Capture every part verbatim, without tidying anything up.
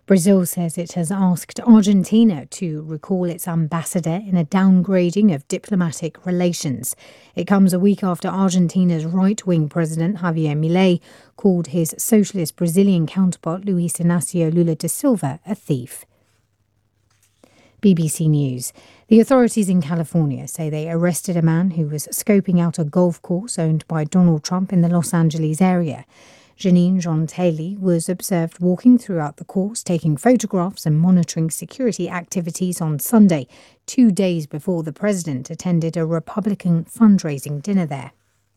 Brazil says it has asked Argentina to recall its ambassador in a downgrading of diplomatic relations. It comes a week after Argentina's right-wing president Javier Milei called his socialist Brazilian counterpart Luiz Inácio Lula da Silva a thief. B B C News. The authorities in California say they arrested a man who was scoping out a golf course owned by Donald Trump in the Los Angeles area. Janine Jean-Taylor was observed walking throughout the course, taking photographs and monitoring security activities on Sunday, two days before the president attended a Republican fundraising dinner there.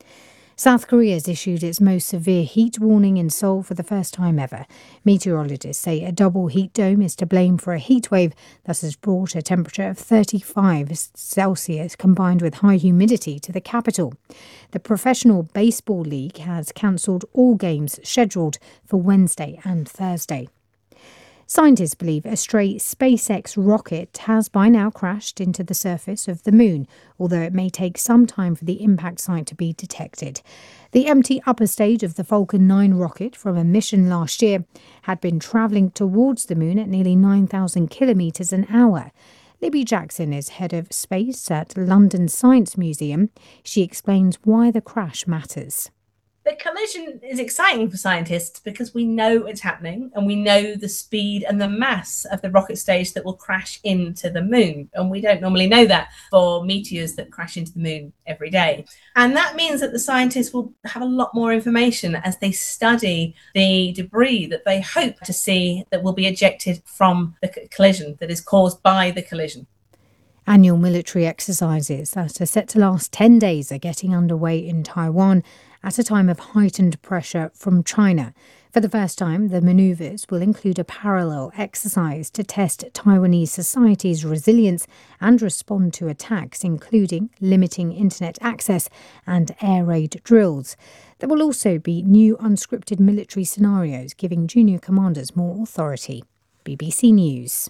South Korea has issued its most severe heat warning in Seoul for the first time ever. Meteorologists say a double heat dome is to blame for a heat wave that has brought a temperature of thirty-five Celsius combined with high humidity to the capital. The Professional Baseball League has cancelled all games scheduled for Wednesday and Thursday. Scientists believe a stray SpaceX rocket has by now crashed into the surface of the moon, although it may take some time for the impact site to be detected. The empty upper stage of the Falcon nine rocket from a mission last year had been travelling towards the moon at nearly nine thousand kilometres an hour. Libby Jackson is head of space at London Science Museum. She explains why the crash matters. The collision is exciting for scientists because we know it's happening and we know the speed and the mass of the rocket stage that will crash into the moon. And we don't normally know that for meteors that crash into the moon every day. And that means that the scientists will have a lot more information as they study the debris that they hope to see that will be ejected from the collision that is caused by the collision. Annual military exercises that are set to last ten days are getting underway in Taiwan at a time of heightened pressure from China. For the first time, the manoeuvres will include a parallel exercise to test Taiwanese society's resilience and respond to attacks, including limiting internet access and air raid drills. There will also be new unscripted military scenarios, giving junior commanders more authority. B B C News.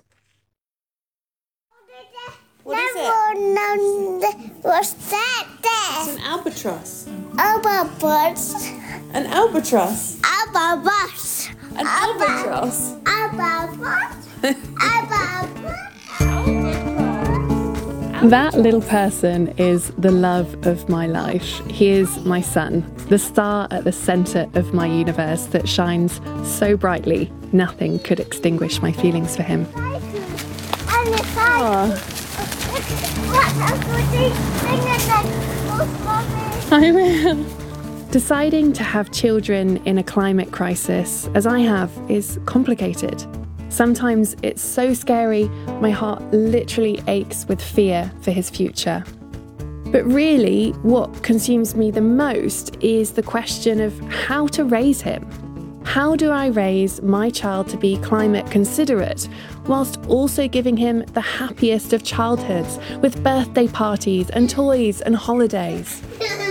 What is it? What's that? It's an albatross. Albatross. An albatross. Albatross. An albatross. Albatross. Albatross. That little person is the love of my life. He is my son, the star at the centre of my universe that shines so brightly, nothing could extinguish my feelings for him. Oh. I will. Deciding to have children in a climate crisis, as I have, is complicated. Sometimes it's so scary, my heart literally aches with fear for his future. But really, what consumes me the most is the question of how to raise him. How do I raise my child to be climate considerate whilst also giving him the happiest of childhoods with birthday parties and toys and holidays?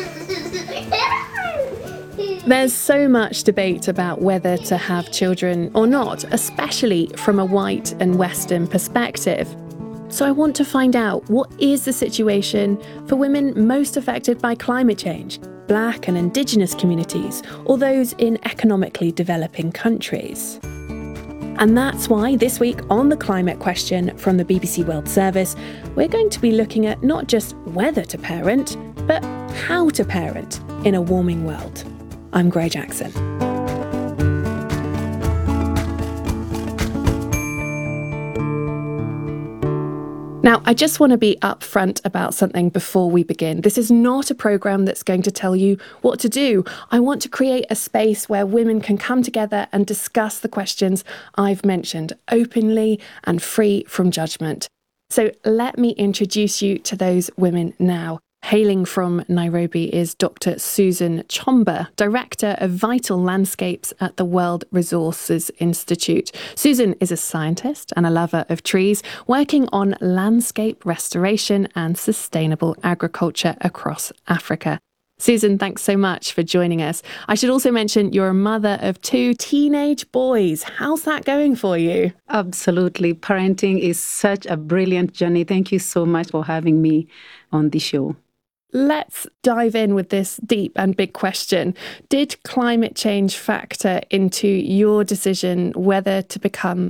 There's so much debate about whether to have children or not, especially from a white and Western perspective. So I want to find out, what is the situation for women most affected by climate change? Black and Indigenous communities, or those in economically developing countries. And that's why this week on The Climate Question from the B B C World Service, we're going to be looking at not just whether to parent, but how to parent in a warming world. I'm Gray Jackson. Now, I just want to be upfront about something before we begin. This is not a programme that's going to tell you what to do. I want to create a space where women can come together and discuss the questions I've mentioned openly and free from judgment. So let me introduce you to those women now. Hailing from Nairobi is Doctor Susan Chomba, Director of Vital Landscapes at the World Resources Institute. Susan is a scientist and a lover of trees, working on landscape restoration and sustainable agriculture across Africa. Susan, thanks so much for joining us. I should also mention you're a mother of two teenage boys. How's that going for you? Absolutely. Parenting is such a brilliant journey. Thank you so much for having me on the show. Let's dive in with this deep and big question. Did climate change factor into your decision whether to become